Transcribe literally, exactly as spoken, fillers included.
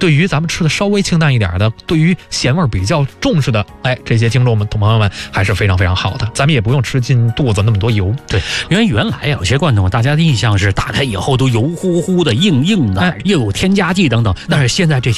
对于咱们吃的稍微清淡一点的，对于咸味比较重视的，哎，这些听众们、同朋友们还是非常非常好的。咱们也不用吃进肚子那么多油。 对，因为原来有些罐头大家的印象是打开以后都油乎乎的、硬硬的，又有添加剂等等，但是现在这些